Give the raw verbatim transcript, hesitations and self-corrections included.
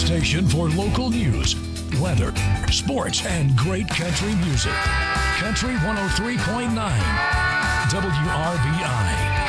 station for local news, weather, sports, and great country music. Country one oh three point nine, W R B I.